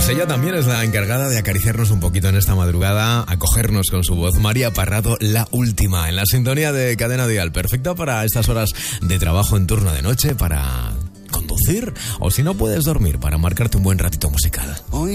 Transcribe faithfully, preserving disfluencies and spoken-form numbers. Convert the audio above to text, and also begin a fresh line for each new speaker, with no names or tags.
Pues ella también es la encargada de acariciarnos un poquito en esta madrugada, acogernos con su voz. María Parrado, La Última, en la sintonía de Cadena Dial. Perfecta para estas horas de trabajo en turno de noche, para conducir, o si no puedes dormir, para marcarte un buen ratito musical.
Hoy